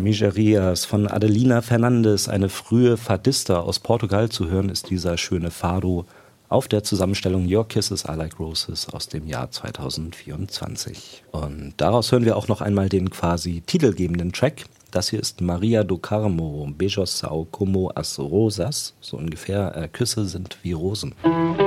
Migerias von Adelina Fernandes, eine frühe Fadista aus Portugal. Zu hören ist dieser schöne Fado auf der Zusammenstellung Your Kisses Are Like Roses aus dem Jahr 2024. Und daraus hören wir auch noch einmal den quasi titelgebenden Track. Das hier ist Maria do Carmo, Beijos são como as rosas, so ungefähr, Küsse sind wie Rosen.